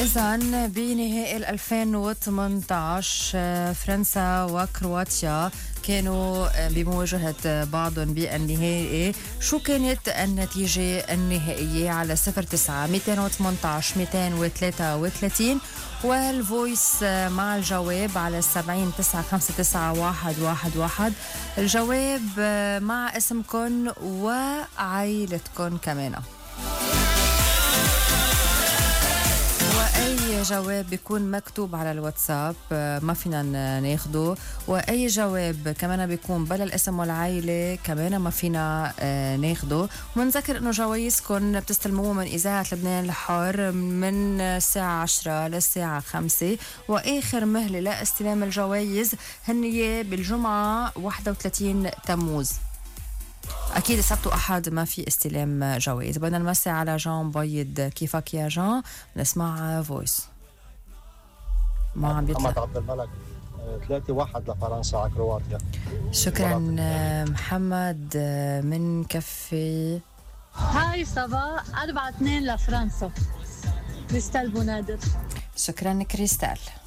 إذن بنهائي 2018 فرنسا وكرواتيا كانوا بمواجهة بعضهم بالنهائي. شو كانت النتيجة النهائية؟ على 09 218 233 والفويس مع الجواب على 70 959 111. الجواب مع اسمكن وعائلتكن كمان. وأي جواب بيكون مكتوب على الواتساب ما فينا ناخده، وأي جواب كمان بيكون بلا الاسم والعائلة كمان ما فينا ناخده. ونذكر إنه جوايزكم بتستلموه من إذاعة لبنان الحر من الساعة 10 للساعة 5، وآخر مهلة لاستلام الجوايز هي بالجمعة 31 تموز. أكيد السبت وأحد ما في استلام جوائز. بدنا نمسي على جان بيض. كيفك يا جان؟ نسمع فويس. ما عم بيطلع. محمد عبد الملك 3-1 لفرنسا على كرواتيا. شكرا محمد من كفي. هاي صبا 4-2 لفرنسا. كريستال بونادر. شكرا كريستال.